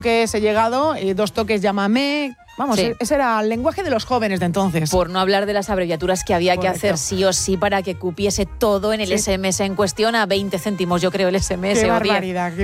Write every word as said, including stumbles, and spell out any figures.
toques he llegado, eh, dos toques llámame. Vamos, Sí. ese era el lenguaje de los jóvenes de entonces. Por no hablar de las abreviaturas que había Correcto. que hacer sí o sí para que cupiese todo en el Sí. ese eme ese en cuestión a veinte céntimos, yo creo, el ese eme ese Qué o diez. barbaridad.